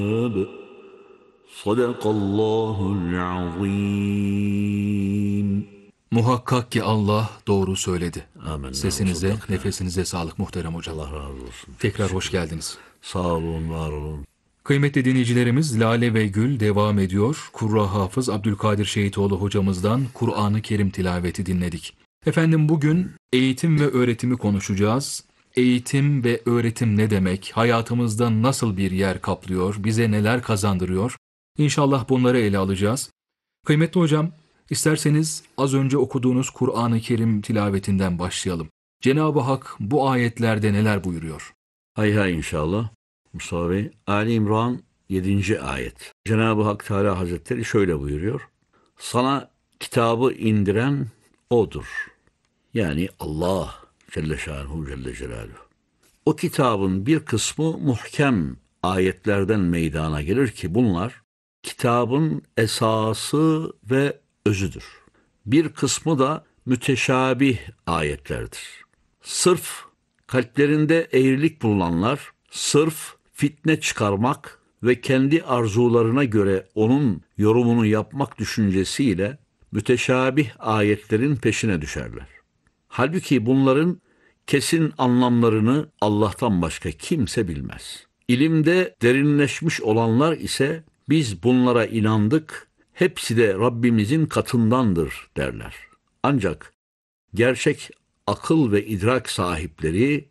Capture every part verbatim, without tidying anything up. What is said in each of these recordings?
Sadakallahul azim. Muhakkak ki Allah doğru söyledi. Amenna. Sesinize, Sadakna. nefesinize sağlık muhterem hocam. Allah razı olsun. Tekrar hoş geldiniz. Sağ olun, var olun. Kıymetli dinleyicilerimiz, Lale ve Gül devam ediyor. Kurra Hafız Abdülkadir Şehitoğlu hocamızdan Kur'an-ı Kerim tilaveti dinledik. Efendim, bugün eğitim ve öğretimi konuşacağız. Eğitim ve öğretim ne demek? Hayatımızda nasıl bir yer kaplıyor? Bize neler kazandırıyor? İnşallah bunları ele alacağız. Kıymetli hocam, isterseniz az önce okuduğunuz Kur'an-ı Kerim tilavetinden başlayalım. Cenab-ı Hak bu ayetlerde neler buyuruyor? Hay hay inşallah. Mustafa Bey, Ali İmran yedinci ayet. Cenab-ı Hak Teala Hazretleri şöyle buyuruyor. Sana kitabı indiren O'dur. Yani Allah Celle Şanuhu Celle Celaluhu. O kitabın bir kısmı muhkem ayetlerden meydana gelir ki bunlar kitabın esası ve özüdür. Bir kısmı da müteşabih ayetlerdir. Sırf kalplerinde eğrilik bulunanlar, sırf fitne çıkarmak ve kendi arzularına göre onun yorumunu yapmak düşüncesiyle müteşabih ayetlerin peşine düşerler. Halbuki bunların kesin anlamlarını Allah'tan başka kimse bilmez. İlimde derinleşmiş olanlar ise biz bunlara inandık, hepsi de Rabbimizin katındandır derler. Ancak gerçek akıl ve idrak sahipleri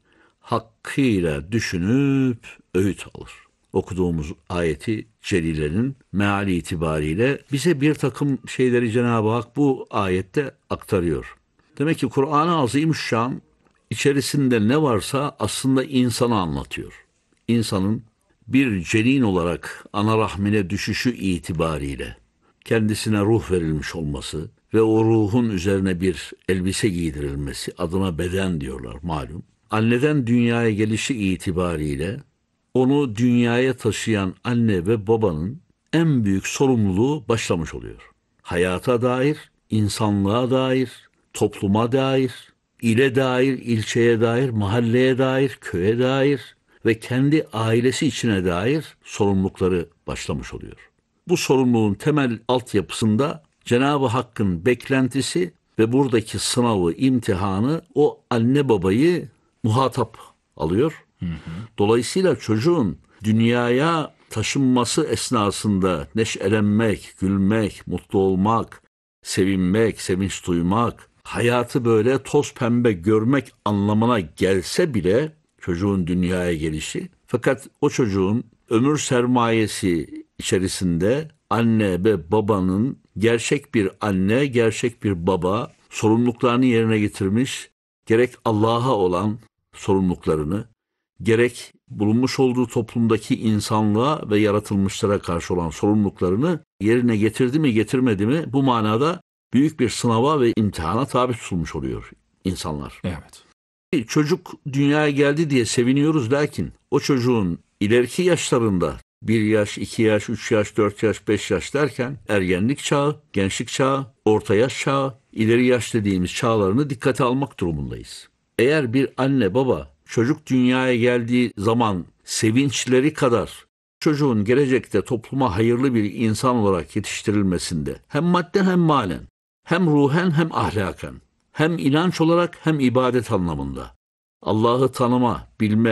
hakkıyla düşünüp öğüt alır. Okuduğumuz ayeti celilenin meali itibariyle bize bir takım şeyleri Cenab-ı Hak bu ayette aktarıyor. Demek ki Kur'an-ı Azimüşşan içerisinde ne varsa aslında insanı anlatıyor. İnsanın bir cenin olarak ana rahmine düşüşü itibariyle kendisine ruh verilmiş olması ve o ruhun üzerine bir elbise giydirilmesi, adına beden diyorlar malum. Anneden dünyaya gelişi itibariyle onu dünyaya taşıyan anne ve babanın en büyük sorumluluğu başlamış oluyor. Hayata dair, insanlığa dair, topluma dair, ile dair, ilçeye dair, mahalleye dair, köye dair ve kendi ailesi içine dair sorumlulukları başlamış oluyor. Bu sorumluluğun temel altyapısında Cenab-ı Hakk'ın beklentisi ve buradaki sınavı, imtihanı o anne babayı muhatap alıyor. Hı hı. Dolayısıyla çocuğun dünyaya taşınması esnasında neşelenmek, gülmek, mutlu olmak, sevinmek, sevinç duymak, hayatı böyle toz pembe görmek anlamına gelse bile çocuğun dünyaya gelişi, fakat o çocuğun ömür sermayesi içerisinde anne ve babanın gerçek bir anne, gerçek bir baba sorumluluklarını yerine getirmiş, gerek Allah'a olan sorumluluklarını, gerek bulunmuş olduğu toplumdaki insanlığa ve yaratılmışlara karşı olan sorumluluklarını yerine getirdi mi getirmedi mi bu manada büyük bir sınava ve imtihana tabi tutulmuş oluyor insanlar. Evet. Çocuk dünyaya geldi diye seviniyoruz, lakin o çocuğun ileriki yaşlarında bir yaş, iki yaş, üç yaş, dört yaş, beş yaş derken ergenlik çağı, gençlik çağı, orta yaş çağı, ileri yaş dediğimiz çağlarını dikkate almak durumundayız. Eğer bir anne baba çocuk dünyaya geldiği zaman sevinçleri kadar çocuğun gelecekte topluma hayırlı bir insan olarak yetiştirilmesinde hem madden hem manen, hem ruhen hem ahlaken, hem inanç olarak hem ibadet anlamında Allah'ı tanıma, bilme,